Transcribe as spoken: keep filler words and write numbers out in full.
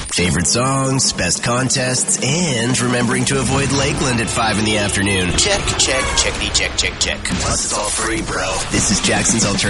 Favorite songs, best contests, and remembering to avoid Lakeland at five in the afternoon. Check, check, checkity, check, check, check. Plus, it's all free, bro. This is Jackson's Alternative.